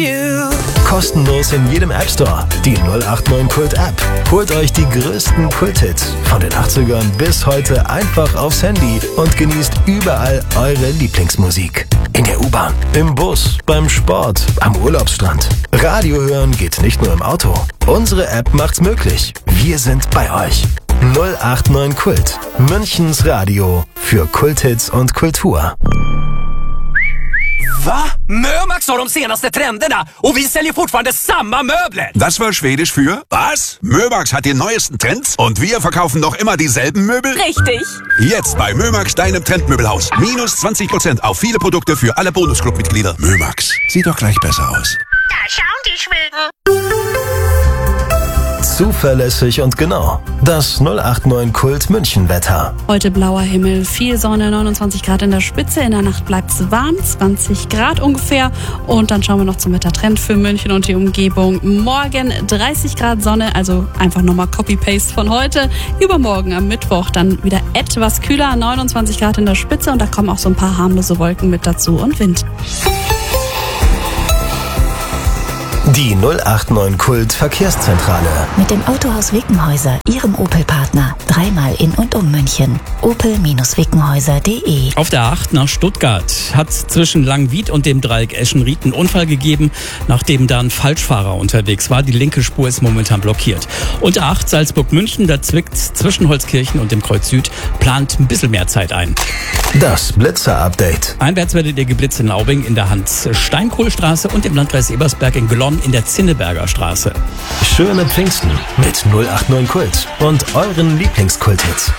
Kostenlos in jedem App Store. Die 089 Kult App. Holt euch die größten Kulthits von den 80ern bis heute einfach aufs Handy und genießt überall eure Lieblingsmusik. In der U-Bahn, im Bus, beim Sport, am Urlaubsstrand. Radio hören geht nicht nur im Auto. Unsere App macht's möglich. Wir sind bei euch. 089 Kult. Münchens Radio für Kulthits und Kultur. Va? Mömax har de senaste trenderna och vi säljer fortfarande samma möbler. Das war Schwedisch für was? Mömax hat die neuesten Trends und wir verkaufen noch immer dieselben Möbel? Richtig. Jetzt bei Mömax, deinem Trendmöbelhaus. Minus 20% auf viele Produkte für alle Bonusclub-Mitglieder. Mömax, sieht doch gleich besser aus. Da schauen die Schweden. Zuverlässig und genau. Das 089 Kult München Wetter. Heute blauer Himmel, viel Sonne, 29 Grad in der Spitze. In der Nacht bleibt es warm, 20 Grad ungefähr. Und dann schauen wir noch zum Wettertrend für München und die Umgebung. Morgen 30 Grad Sonne, also einfach nochmal Copy-Paste von heute. Übermorgen am Mittwoch dann wieder etwas kühler, 29 Grad in der Spitze. Und da kommen auch so ein paar harmlose Wolken mit dazu und Wind. Die 089 Kult Verkehrszentrale. Mit dem Autohaus Wickenhäuser, Ihrem Opel-Partner. Dreimal in und um München. opel-wickenhäuser.de. Auf der A8 nach Stuttgart hat zwischen Langwied und dem Dreieck Eschenried einen Unfall gegeben, nachdem da ein Falschfahrer unterwegs war. Die linke Spur ist momentan blockiert. Und A8 Salzburg-München, da zwickt zwischen Holzkirchen und dem Kreuz Süd, plant ein bisschen mehr Zeit ein. Das Blitzer-Update. Einwärts werdet ihr geblitzt in Aubing in der Hans-Steinkohl-Straße und im Landkreis Ebersberg in Glonn in der Zinneberger Straße. Schöne Pfingsten mit 089 Kult und euren Lieblingskulthits.